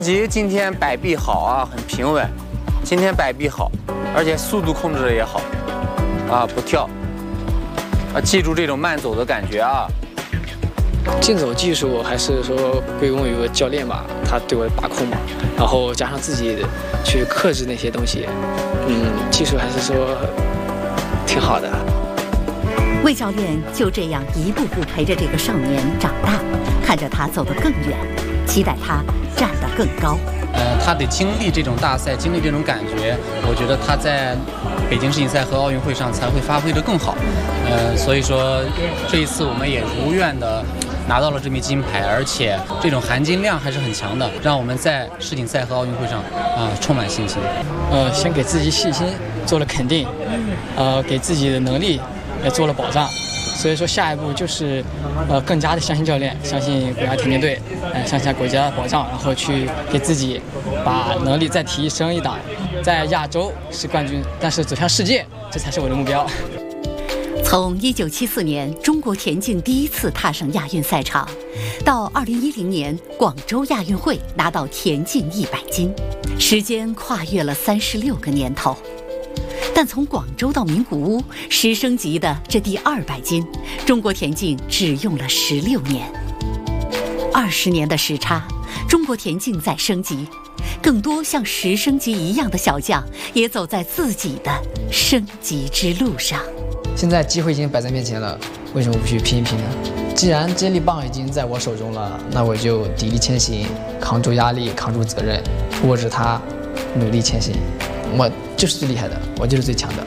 吉今天摆臂好啊，很平稳。今天摆臂好，而且速度控制的也好，啊，不跳，啊，记住这种慢走的感觉啊。 竞走技术还是说归功于我教练吧，他对我的把控嘛，然后加上自己去克制那些东西，技术还是说挺好的。 魏教练就这样一步步陪着这个少年长大，看着他走得更远，期待他站得更高。 他得经历这种大赛，经历这种感觉，我觉得他在北京世锦赛和奥运会上才会发挥得更好。所以说这一次我们也如愿的拿到了这枚金牌，而且这种含金量还是很强的，让我们在世锦赛和奥运会上充满信心。 先给自己信心做了肯定，给自己的能力也做了保障。所以说下一步就是更加的相信教练，相信国家田径队，相信国家的保障，然后去给自己把能力再提升一档，在亚洲是冠军，但是走向世界，这才是我的目标。 从1974年中国田径第一次踏上亚运赛场，到2010年广州亚运会拿到田径100金，时间跨越了36个年头。但从广州到名古屋10升级的这第200金，中国田径只用了16年。20年的时差，中国田径在升级，更多像10升级一样的小将也走在自己的升级之路上。 现在机会已经摆在面前了，为什么不去拼一拼呢？既然接力棒已经在我手中了，那我就砥砺前行，扛住压力，扛住责任，握着它，努力前行。我就是最厉害的，我就是最强的。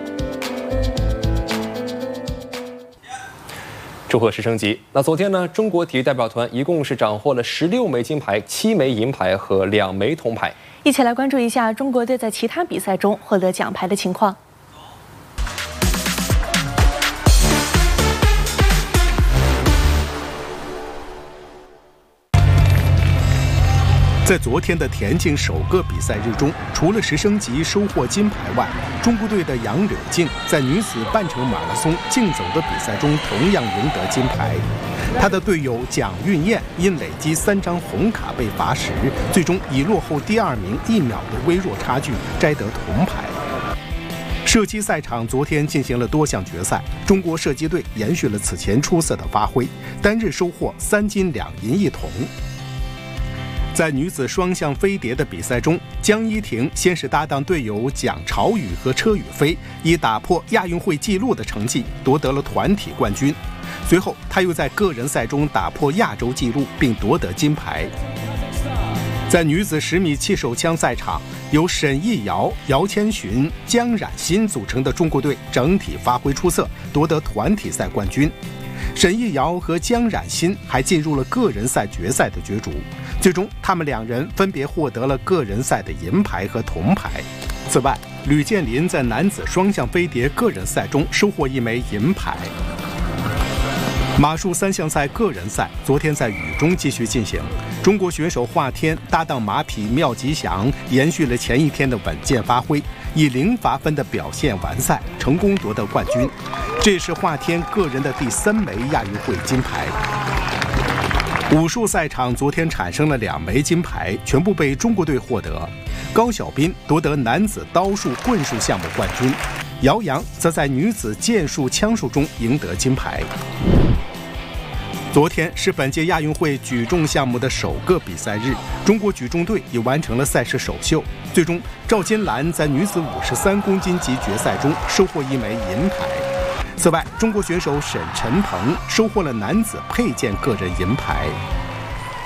祝贺10升级。那昨天呢，中国体育代表团一共是斩获了16枚金牌、7枚银牌和2枚铜牌。 一起来关注一下中国队在其他比赛中获得奖牌的情况。 在昨天的田径首个比赛日中，除了10升级收获金牌外，中国队的杨柳静在女子半程马拉松竞走的比赛中同样赢得金牌。她的队友蒋韵燕因累积3张红卡被罚时，最终以落后第2名1秒的微弱差距摘得铜牌。射击赛场昨天进行了多项决赛，中国射击队延续了此前出色的发挥，单日收获3金2银1铜。在女子双项飞碟的比赛中，江一婷先是搭档队友蒋朝宇和车宇飞，以打破亚运会纪录的成绩夺得了团体冠军。随后，她又在个人赛中打破亚洲纪录，并夺得金牌。在女子10米气手枪赛场，由沈艺瑶、姚千寻、江冉欣组成的中国队整体发挥出色，夺得团体赛冠军。沈艺瑶和江冉欣还进入了个人赛决赛的角逐，最终他们2人分别获得了个人赛的银牌和铜牌。此外，吕建林在男子双项飞碟个人赛中收获1枚银牌。马术3项赛个人赛昨天在雨中继续进行，中国选手华天搭档马匹廖吉祥延续了前一天的稳健发挥，以0罚分的表现完赛，成功夺得冠军。这是华天个人的第3枚亚运会金牌。武术赛场昨天产生了2枚金牌，全部被中国队获得。高晓斌夺得男子刀术棍术项目冠军，姚洋则在女子剑术枪术中赢得金牌。昨天是本届亚运会举重项目的首个比赛日，中国举重队也完成了赛事首秀。最终，赵金兰在女子53公斤级决赛中收获1枚银牌。此外，中国选手沈晨鹏收获了男子佩剑个人银牌。